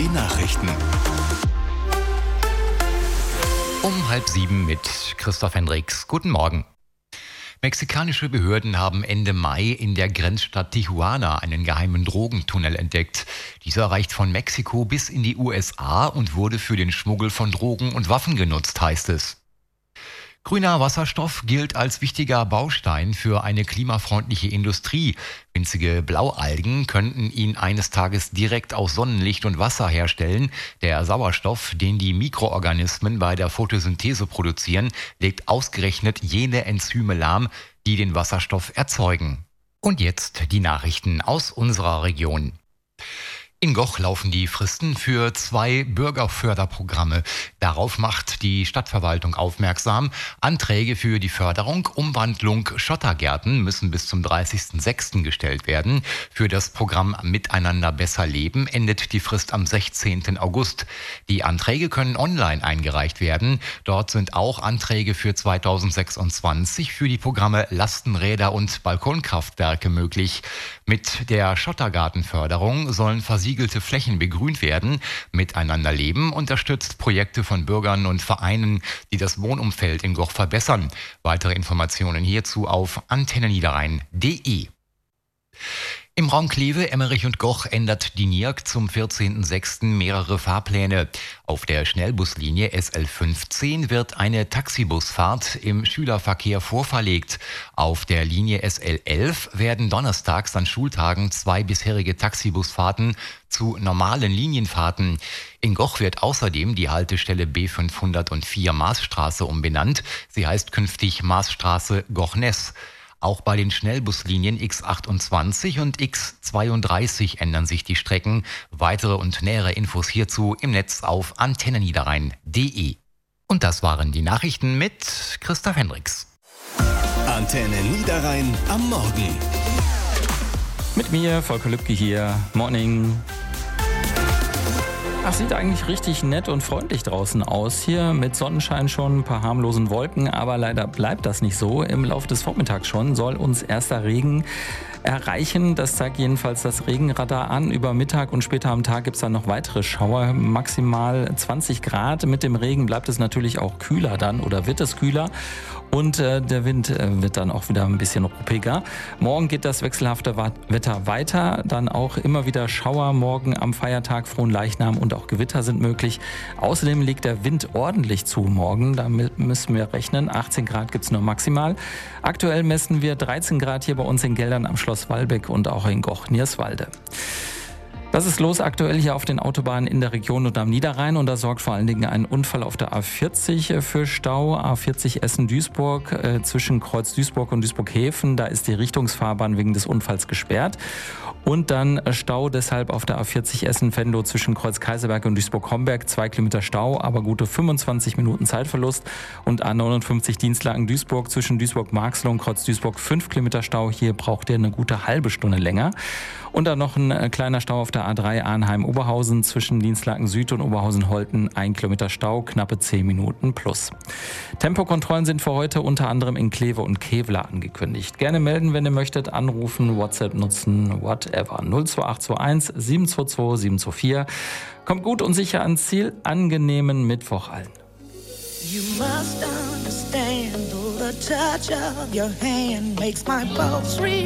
Nachrichten. Um 6:30 mit Christoph Hendricks. Guten Morgen. Mexikanische Behörden haben Ende Mai in der Grenzstadt Tijuana einen geheimen Drogentunnel entdeckt. Dieser reicht von Mexiko bis in die USA und wurde für den Schmuggel von Drogen und Waffen genutzt, heißt es. Grüner Wasserstoff gilt als wichtiger Baustein für eine klimafreundliche Industrie. Winzige Blaualgen könnten ihn eines Tages direkt aus Sonnenlicht und Wasser herstellen. Der Sauerstoff, den die Mikroorganismen bei der Photosynthese produzieren, legt ausgerechnet jene Enzyme lahm, die den Wasserstoff erzeugen. Und jetzt die Nachrichten aus unserer Region. In Goch laufen die Fristen für 2 Bürgerförderprogramme. Darauf macht die Stadtverwaltung aufmerksam. Anträge für die Förderung, Umwandlung Schottergärten müssen bis zum 30.06. gestellt werden. Für das Programm Miteinander besser leben endet die Frist am 16. August. Die Anträge können online eingereicht werden. Dort sind auch Anträge für 2026 für die Programme Lastenräder und Balkonkraftwerke möglich. Mit der Schottergartenförderung sollen versiegelte Flächen begrünt werden. Miteinander leben unterstützt Projekte von Bürgern und Vereinen, die das Wohnumfeld in Goch verbessern. Weitere Informationen hierzu auf antenneniederrhein.de. Im Raum Kleve, Emmerich und Goch ändert die NIAG zum 14.06. mehrere Fahrpläne. Auf der Schnellbuslinie SL15 wird eine Taxibusfahrt im Schülerverkehr vorverlegt. Auf der Linie SL11 werden donnerstags an Schultagen 2 bisherige Taxibusfahrten zu normalen Linienfahrten. In Goch wird außerdem die Haltestelle B504 Maasstraße umbenannt. Sie heißt künftig Maasstraße Gochness. Auch bei den Schnellbuslinien X28 und X32 ändern sich die Strecken. Weitere und nähere Infos hierzu im Netz auf antenneniederrhein.de. Und das waren die Nachrichten mit Christoph Hendricks. Antenne Niederrhein am Morgen. Mit mir, Volker Lübke hier. Morning. Ach, sieht eigentlich richtig nett und freundlich draußen aus. Hier mit Sonnenschein schon, ein paar harmlosen Wolken, aber leider bleibt das nicht so. Im Laufe des Vormittags schon soll uns erster Regen erreichen. Das zeigt jedenfalls das Regenradar an. Über Mittag und später am Tag gibt es dann noch weitere Schauer, maximal 20 Grad. Mit dem Regen bleibt es natürlich auch kühler dann oder wird es kühler. Und der Wind wird dann auch wieder ein bisschen ruppiger. Morgen geht das wechselhafte Wetter weiter. Dann auch immer wieder Schauer morgen am Feiertag, Fronleichnam und auch Gewitter sind möglich. Außerdem legt der Wind ordentlich zu morgen. Damit müssen wir rechnen. 18 Grad gibt es nur maximal. Aktuell messen wir 13 Grad hier bei uns in Geldern am Schloss Walbeck und auch in Goch-Nierswalde. Was ist los aktuell hier auf den Autobahnen in der Region und am Niederrhein? Und da sorgt vor allen Dingen ein Unfall auf der A40 für Stau. A40 Essen-Duisburg zwischen Kreuz Duisburg und Duisburg-Häfen. Da ist die Richtungsfahrbahn wegen des Unfalls gesperrt. Und dann Stau deshalb auf der A40 Essen-Venlo zwischen Kreuz Kaiserberg und Duisburg-Homberg. 2 Kilometer Stau, aber gute 25 Minuten Zeitverlust. Und A59 Dienstlaken-Duisburg zwischen Duisburg-Marxloh und Kreuz Duisburg 5 Kilometer Stau. Hier braucht ihr eine gute halbe Stunde länger. Und dann noch ein kleiner Stau auf der A3 Arnheim-Oberhausen zwischen Dienstlaken Süd und Oberhausen-Holten. 1 Kilometer Stau, knappe 10 Minuten plus. Tempokontrollen sind für heute unter anderem in Kleve und Kevlar angekündigt. Gerne melden, wenn ihr möchtet, anrufen, WhatsApp nutzen, whatever. 02821 722 724. Kommt gut und sicher ans Ziel. Angenehmen Mittwoch allen. You must understand, though the touch of your hand makes my pulse